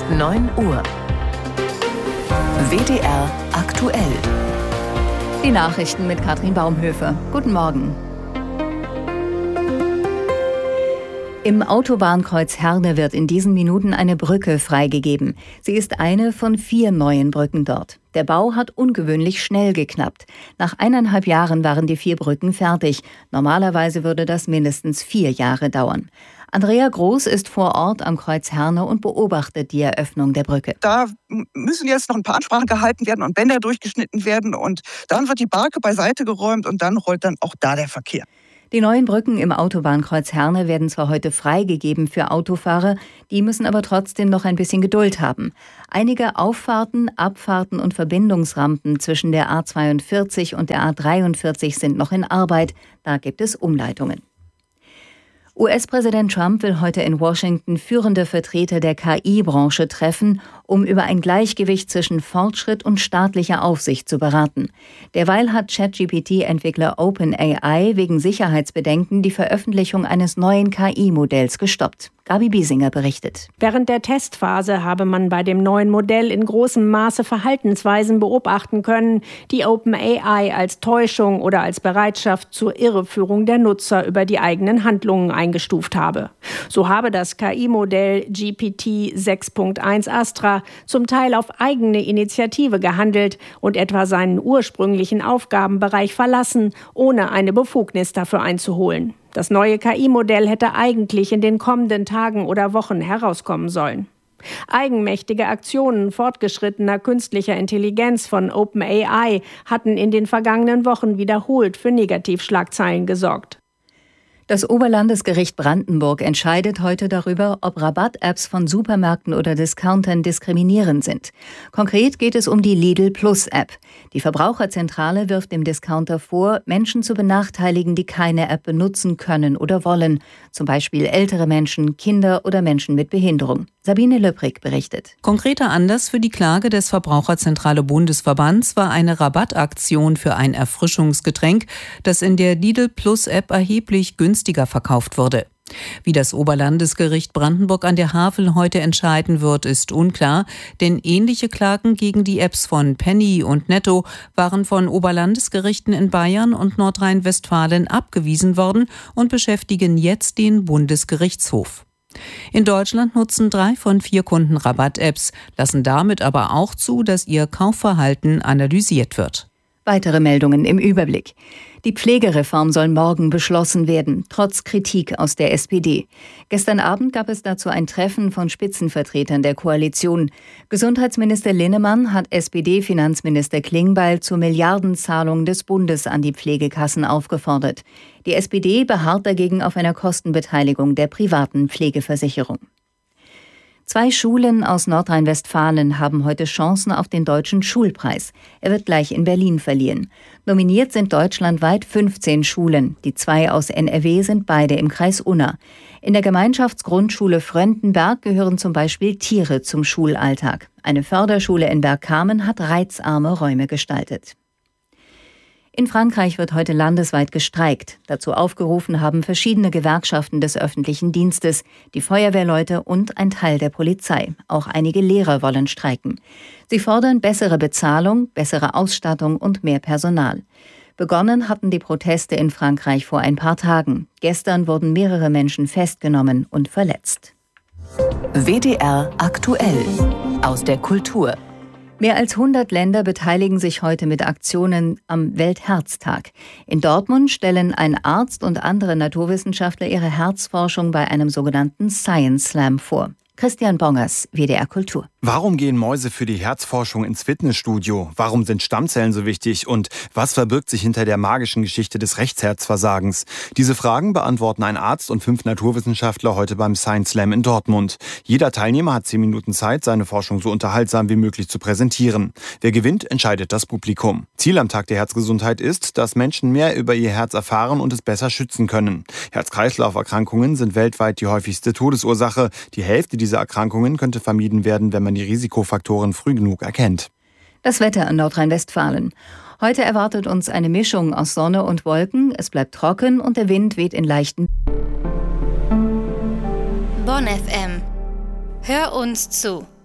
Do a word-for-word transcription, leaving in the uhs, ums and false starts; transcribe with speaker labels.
Speaker 1: neun Uhr. W D R aktuell.
Speaker 2: Die Nachrichten mit Katrin Baumhöfe. Guten Morgen. Im Autobahnkreuz Herne wird in diesen Minuten eine Brücke freigegeben. Sie ist eine von vier neuen Brücken dort. Der Bau hat ungewöhnlich schnell geklappt. Nach eineinhalb Jahren waren die vier Brücken fertig. Normalerweise würde das mindestens vier Jahre dauern. Andrea Groß ist vor Ort am Kreuz Herne und beobachtet die Eröffnung der Brücke.
Speaker 3: Da müssen jetzt noch ein paar Ansprachen gehalten werden und Bänder durchgeschnitten werden. Und dann wird die Barke beiseite geräumt und dann rollt dann auch da der Verkehr.
Speaker 2: Die neuen Brücken im Autobahnkreuz Herne werden zwar heute freigegeben für Autofahrer, die müssen aber trotzdem noch ein bisschen Geduld haben. Einige Auffahrten, Abfahrten und Verbindungsrampen zwischen der A zweiundvierzig und der A dreiundvierzig sind noch in Arbeit. Da gibt es Umleitungen. U S-Präsident Trump will heute in Washington führende Vertreter der K I-Branche treffen, um über ein Gleichgewicht zwischen Fortschritt und staatlicher Aufsicht zu beraten. Derweil hat ChatGPT-Entwickler OpenAI wegen Sicherheitsbedenken die Veröffentlichung eines neuen K I-Modells gestoppt. Gabi Biesinger berichtet.
Speaker 4: Während der Testphase habe man bei dem neuen Modell in großem Maße Verhaltensweisen beobachten können, die OpenAI als Täuschung oder als Bereitschaft zur Irreführung der Nutzer über die eigenen Handlungen eingestuft habe. So habe das K I-Modell G P T sechs Punkt eins Astra zum Teil auf eigene Initiative gehandelt und etwa seinen ursprünglichen Aufgabenbereich verlassen, ohne eine Befugnis dafür einzuholen. Das neue K I-Modell hätte eigentlich in den kommenden Tagen oder Wochen herauskommen sollen. Eigenmächtige Aktionen fortgeschrittener künstlicher Intelligenz von OpenAI hatten in den vergangenen Wochen wiederholt für Negativschlagzeilen gesorgt.
Speaker 2: Das Oberlandesgericht Brandenburg entscheidet heute darüber, ob Rabatt-Apps von Supermärkten oder Discountern diskriminierend sind. Konkret geht es um die Lidl-Plus-App. Die Verbraucherzentrale wirft dem Discounter vor, Menschen zu benachteiligen, die keine App benutzen können oder wollen. Zum Beispiel ältere Menschen, Kinder oder Menschen mit Behinderung. Sabine Löpprig berichtet.
Speaker 5: Konkreter Anlass für die Klage des Verbraucherzentrale Bundesverbands war eine Rabattaktion für ein Erfrischungsgetränk, das in der Lidl-Plus-App erheblich günstiger verkauft wurde. Wie das Oberlandesgericht Brandenburg an der Havel heute entscheiden wird, ist unklar, denn ähnliche Klagen gegen die Apps von Penny und Netto waren von Oberlandesgerichten in Bayern und Nordrhein-Westfalen abgewiesen worden und beschäftigen jetzt den Bundesgerichtshof. In Deutschland nutzen drei von vier Kunden Rabatt-Apps, lassen damit aber auch zu, dass ihr Kaufverhalten analysiert wird.
Speaker 2: Weitere Meldungen im Überblick. Die Pflegereform soll morgen beschlossen werden, trotz Kritik aus der S P D. Gestern Abend gab es dazu ein Treffen von Spitzenvertretern der Koalition. Gesundheitsminister Linnemann hat S P D-Finanzminister Klingbeil zur Milliardenzahlung des Bundes an die Pflegekassen aufgefordert. Die S P D beharrt dagegen auf einer Kostenbeteiligung der privaten Pflegeversicherung. Zwei Schulen aus Nordrhein-Westfalen haben heute Chancen auf den Deutschen Schulpreis. Er wird gleich in Berlin verliehen. Nominiert sind deutschlandweit fünfzehn Schulen. Die zwei aus N R W sind beide im Kreis Unna. In der Gemeinschaftsgrundschule Fröndenberg gehören zum Beispiel Tiere zum Schulalltag. Eine Förderschule in Bergkamen hat reizarme Räume gestaltet. In Frankreich wird heute landesweit gestreikt. Dazu aufgerufen haben verschiedene Gewerkschaften des öffentlichen Dienstes, die Feuerwehrleute und ein Teil der Polizei. Auch einige Lehrer wollen streiken. Sie fordern bessere Bezahlung, bessere Ausstattung und mehr Personal. Begonnen hatten die Proteste in Frankreich vor ein paar Tagen. Gestern wurden mehrere Menschen festgenommen und verletzt.
Speaker 1: W D R aktuell aus der Kultur.
Speaker 2: Mehr als hundert Länder beteiligen sich heute mit Aktionen am Weltherztag. In Dortmund stellen ein Arzt und andere Naturwissenschaftler ihre Herzforschung bei einem sogenannten Science Slam vor. Christian Bongers, W D R Kultur.
Speaker 6: Warum gehen Mäuse für die Herzforschung ins Fitnessstudio? Warum sind Stammzellen so wichtig? Und was verbirgt sich hinter der magischen Geschichte des Rechtsherzversagens? Diese Fragen beantworten ein Arzt und fünf Naturwissenschaftler heute beim Science Slam in Dortmund. Jeder Teilnehmer hat zehn Minuten Zeit, seine Forschung so unterhaltsam wie möglich zu präsentieren. Wer gewinnt, entscheidet das Publikum. Ziel am Tag der Herzgesundheit ist, dass Menschen mehr über ihr Herz erfahren und es besser schützen können. Herz-Kreislauf-Erkrankungen sind weltweit die häufigste Todesursache. Die Hälfte dieser Erkrankungen könnte vermieden werden, wenn man die Risikofaktoren früh genug erkennt.
Speaker 2: Das Wetter in Nordrhein-Westfalen. Heute erwartet uns eine Mischung aus Sonne und Wolken. Es bleibt trocken und der Wind weht in leichten...
Speaker 7: Bonn F M. Hör uns zu.